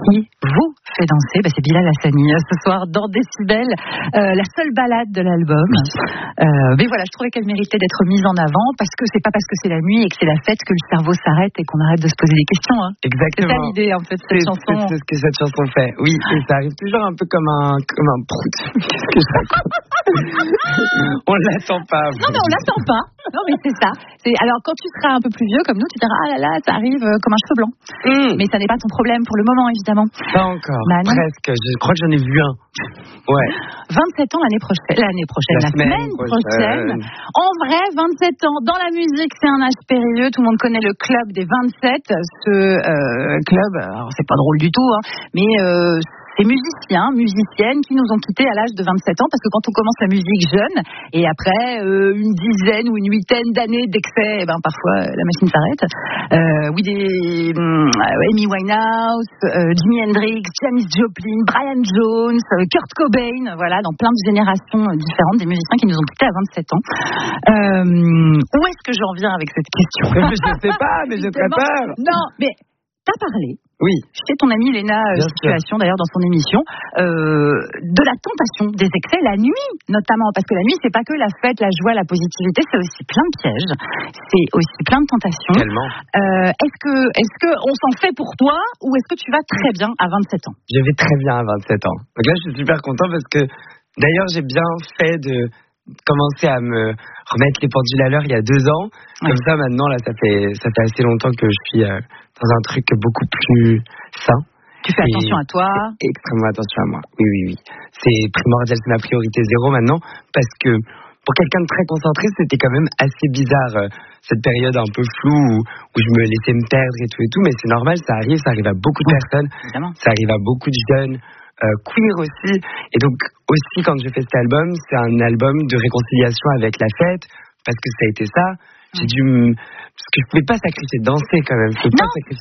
qui vous fait danser. C'est Bilal Hassani ce soir dans Décibel, la seule balade de l'album. Mais voilà, je trouvais qu'elle méritait d'être mise en avant parce que c'est pas parce que c'est la nuit et que c'est la fête que le cerveau s'arrête et qu'on arrête de se poser des questions. Exactement. C'est ça l'idée en fait de cette chanson. C'est ce que cette chanson fait. Oui, et ça arrive toujours un peu comme un prout. Qu'est-ce que je raconte? On l'attend pas. Non mais on l'attend pas. Non mais c'est ça. Alors quand tu seras un peu plus vieux comme nous, tu diras ah là là, ça arrive comme un cheveu blanc. Mais ça n'est pas ton problème pour le moment évidemment. Pas encore. Presque. Je crois que j'en ai vu un. Ouais. 27 ans l'année prochaine, la semaine prochaine. En vrai, 27 ans dans la musique, c'est un âge périlleux. Tout le monde connaît le club des 27. Ce club, alors c'est pas drôle du tout, mais ces musiciens, musiciennes qui nous ont quittés à l'âge de 27 ans, parce que quand on commence la musique jeune, et après une dizaine ou une huitaine d'années d'excès, parfois la machine s'arrête. Amy Winehouse, Jimi Hendrix, Janis Joplin, Brian Jones, Kurt Cobain, voilà, dans plein de générations différentes, des musiciens qui nous ont quittés à 27 ans. Où est-ce que j'en viens avec cette question? Je sais pas, mais j'ai très peur. Non, mais t'as parlé. Oui. Chez ton amie Léna Situation, d'ailleurs, dans son émission, de la tentation des excès la nuit, notamment. Parce que la nuit, c'est pas que la fête, la joie, la positivité, c'est aussi plein de pièges. C'est aussi plein de tentations. Tellement. Est-ce que on s'en fait pour toi ou est-ce que tu vas très bien à 27 ans? Je vais très bien à 27 ans. Donc là, je suis super content parce que, d'ailleurs, j'ai bien fait de commencer à me remettre les pendules à l'heure il y a 2 ans. Ouais. Comme ça, maintenant, là, ça fait assez longtemps que je suis dans un truc beaucoup plus sain. Tu fais attention à toi? Extrêmement attention à moi. Oui. C'est primordial, c'est ma priorité 0 maintenant, parce que pour quelqu'un de très concentré, c'était quand même assez bizarre, cette période un peu floue où je me laissais me perdre et tout, mais c'est normal, ça arrive à beaucoup de personnes, évidemment. Ça arrive à beaucoup de jeunes, queer aussi, et donc aussi quand je fais cet album, c'est un album de réconciliation avec la fête, parce que ça a été ça. J'ai dû parce que je pouvais pas sacrifier de danser quand même.